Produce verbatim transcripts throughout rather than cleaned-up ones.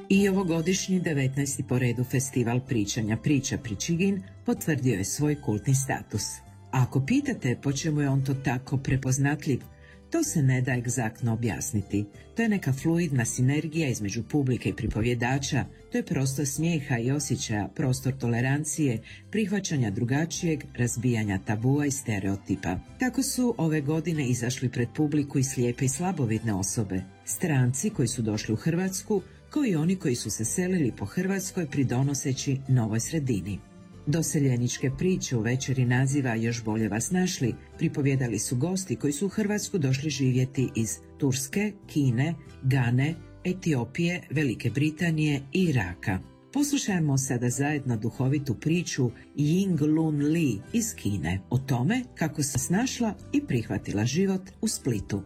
I ovogodišnji devetnaesti po redu festival pričanja priča Pričigin potvrdio je svoj kultni status. A ako pitate po čemu je on to tako prepoznatljiv, to se ne da egzaktno objasniti. To je neka fluidna sinergija između publike i pripovjedača, to je prostor smijeha i osjećaja, prostor tolerancije, prihvaćanja drugačijeg, razbijanja tabua i stereotipa. Tako su ove godine izašli pred publiku i slijepe i slabovidne osobe, stranci koji su došli u Hrvatsku, kao i oni koji su se selili po Hrvatskoj pridonoseći novoj sredini. Doseljeničke priče u večeri naziva Još bolje vas našli pripovjedali su gosti koji su u Hrvatsku došli živjeti iz Turske, Kine, Gane, Etiopije, Velike Britanije i Iraka. Poslušajmo sada zajedno duhovitu priču Ying Lun Li iz Kine o tome kako se snašla i prihvatila život u Splitu.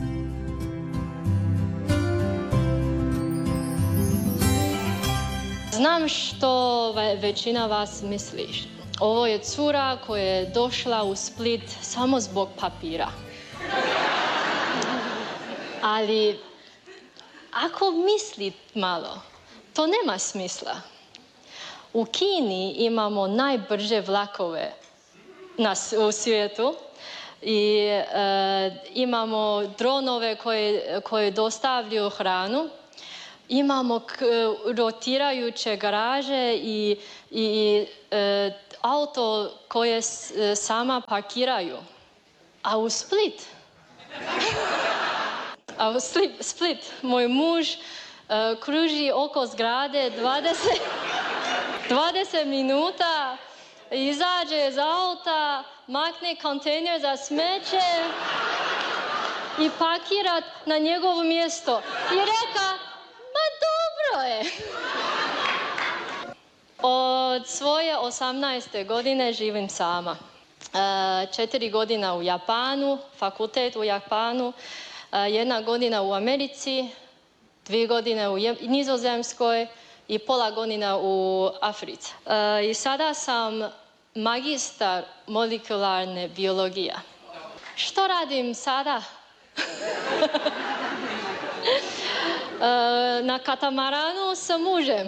Znam što većina vas misli. Ovo je cura koja je došla u Split samo zbog papira. Ali ako misli malo, to nema smisla. U Kini imamo najbrže vlakove na, u svijetu i e, imamo dronove koje, koje dostavljaju hranu. Imamo k, rotirajuće garaže i, i e, auto koje s, sama parkiraju. A u Split, a u Split, Split moj muž e, kruži oko zgrade dvadeset, dvadeset minuta, izađe iz auta, makne kontejner za smeće i parkira na njegovo mjesto. I reka, ma dobro je. Od svoje osamnaeste godine živim sama. E, četiri godina u Japanu, fakultet u Japanu, e, jedna godina u Americi, dvije godine u Nizozemskoj i pola godina u Africi. E, I sada sam magistar molekularne biologije. Što radim sada? Na katamaranu sa mužem.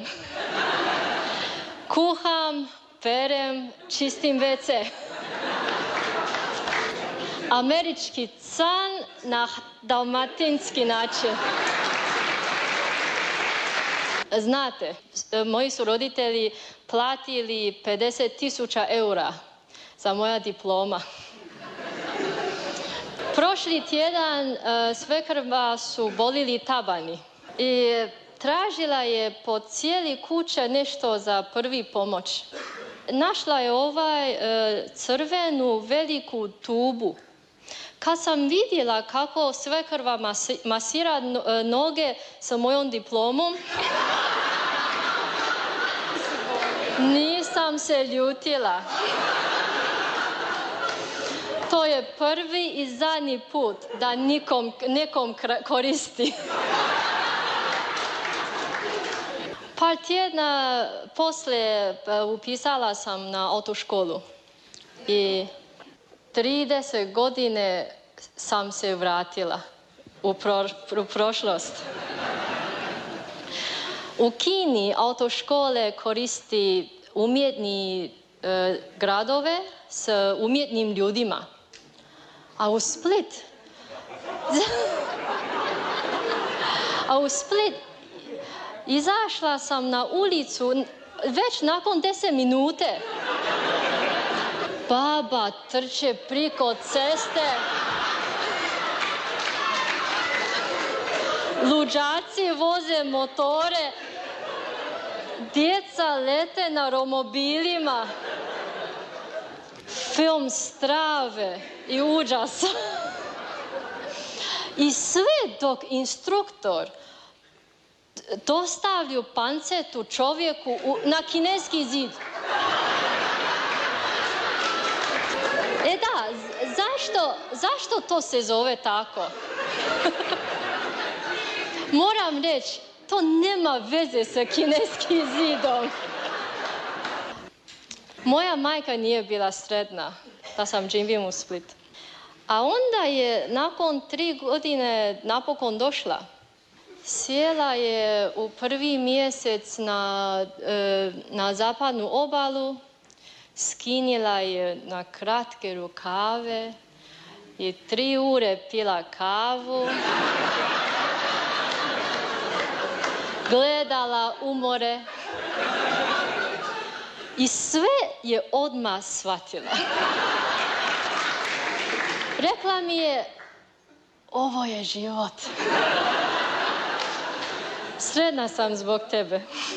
Kuham, perem, čistim ve ce. Američki san na dalmatinski način. Znate, moji su roditelji platili pedeset tisuća eura za moja diploma. Prošli tjedan uh, svekrva su bolili tabani i tražila je po cijeli kuće nešto za prvi pomoć. Našla je ovaj uh, crvenu veliku tubu. Kad sam vidjela kako svekrva masi, masira no, noge sa mojom diplomom, nisam se ljutila. To je prvi i zadnji put da nikom, nekom koristi. Par tjedna poslije upisala sam na autoškolu i trideset godine sam se vratila u, pro, u prošlost. U Kini autoškole koristi umjetni e, gradove s umjetnim ljudima. A u Split, a u Split izašla sam na ulicu već nakon deset minute. Baba trče priko ceste. Luđaci voze motore. Djeca lete na romobilima. Film strave i užasa. I sve dok instruktor dostavlju pancetu čovjeku u, na kineski zid. E da, zašto, zašto to se zove tako? Moram reći, to nema veze sa kineskim zidom. Moja majka nije bila sretna da sam živim u Splitu. A onda je nakon tri godine napokon došla. Sjela je u prvi mjesec na, na zapadnu obalu, skinjila je na kratke rukave i tri ure pila kavu, gledala umore i sve je odmah shvatila. Rekla mi je, ovo je život. Sretna sam zbog tebe.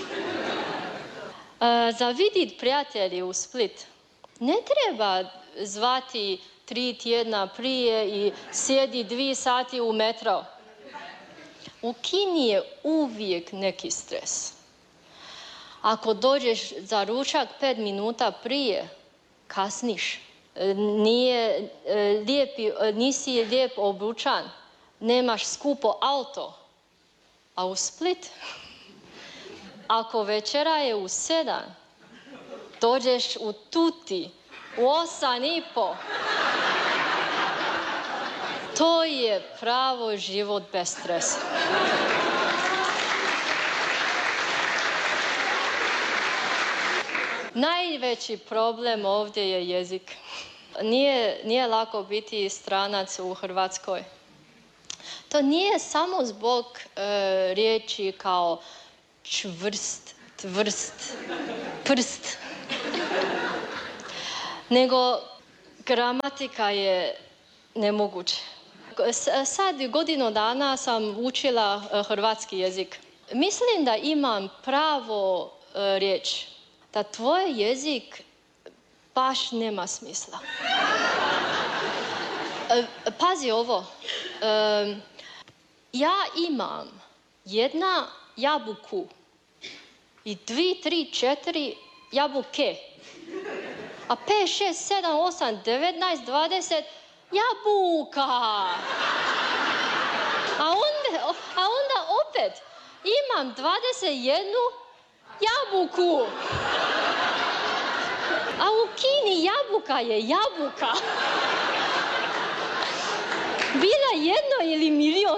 Za vidit prijatelji u Split ne treba zvati tri tjedna prije i sjedi dvi sati u metro. U Kini je uvijek neki stres. Ako dođeš za ručak pet minuta prije, kasniš. Nije lijepi, nisi lijep obučan, nemaš skupo auto. A u Split, ako večera je u sedam, dođeš u Tuti u osam i po. To je pravo život bez stresa. Najveći problem ovdje je jezik. Nije, nije lako biti stranac u Hrvatskoj. To nije samo zbog e, riječi kao čvrst, tvrst, prst. Nego gramatika je nemoguća. Sad godinu dana sam učila hrvatski jezik. Mislim da imam pravo e, riječ. Da tvoj jezik baš nema smisla. E, pazi ovo. E, ja imam jedna jabuku i dvi, tri, četiri jabuke. A pet, šest, sedam, osam, devetnaest, dvadeset jabuka. A onda, a onda opet imam dvadeset jednu jabuku. A u Kini jabuka je jabuka. Bila jedno ili milion.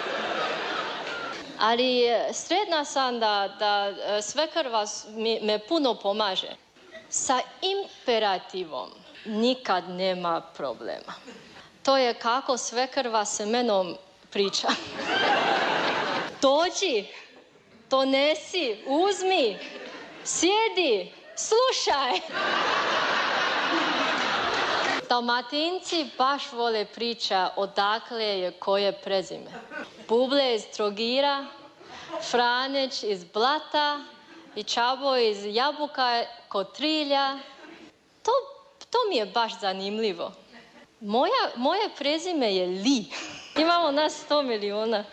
Ali sretna sam da, da svekrva me puno pomaže. Sa imperativom nikad nema problema. To je kako svekrva se menom priča. Dođi, donesi, uzmi, sjedi, slušaj. Dalmatinci baš vole priča odakle je koje prezime. Buble iz Trogira, Franeć iz Blata i Čabo iz Jabuka kod Trilja. To, to mi je baš zanimljivo. Moja, moje prezime je Li. Imamo nas sto milijuna.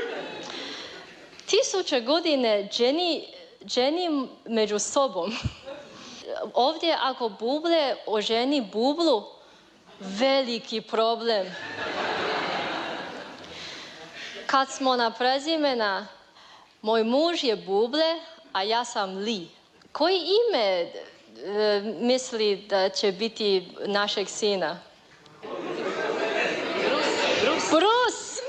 Tisuće godine dženi, dženi među sobom. Ovdje ako buble oženi bublu, veliki problem. Kad smo na prezimena, moj muž je Buble, a ja sam Li. Koji ime e, misli da će biti našeg sina? Bruce. Bruce.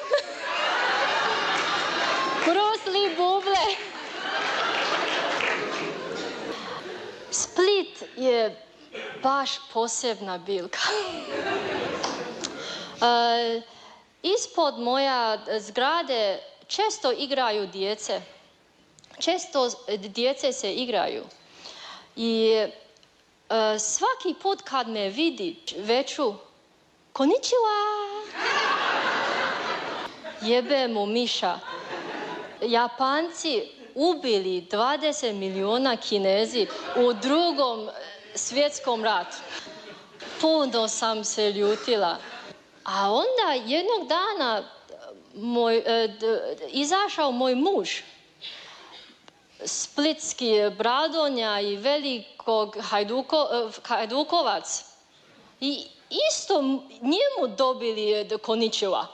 Bruce Li Buble. Split je baš posebna biljka. E, ispod moja zgrade često igraju djece. Često djece se igraju. I e, svaki put kad me vidi veću, konnichiwa, jebe mu miša. Japanci ubili dvadeset milijuna Kinezi u drugom svjetskom ratu. Puno sam se ljutila. A onda jednog dana moj, e, d, izašao moj muž, splitski Bradonja i velikog hajduko, hajdukovac. I isto njemu dobili konnichiwa.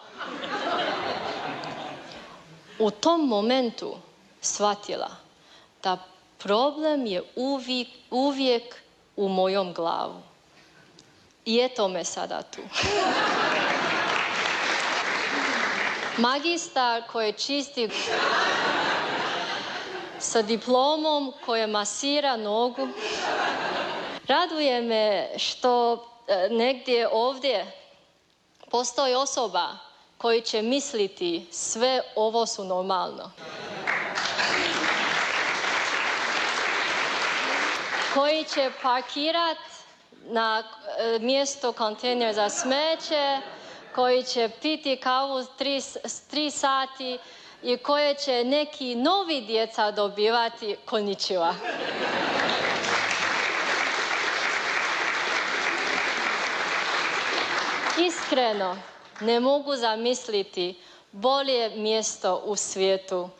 U tom momentu shvatila da problem je uvijek, uvijek u mojom glavu. I eto me sada tu. Magistar koji čisti sa diplomom koja masira nogu. Raduje me što negdje ovdje postoji osoba koji će misliti sve ovo su normalno. Koji će parkirat na mjesto kontejner za smeće, koji će piti kavu tri, tri sati i koje će neki novi djeca dobivati konnichiwa. Iskreno, ne mogu zamisliti bolje mjesto u svijetu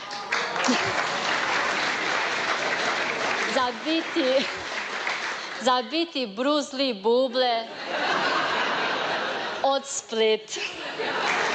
za biti, za biti Bruce Lee buble od Split.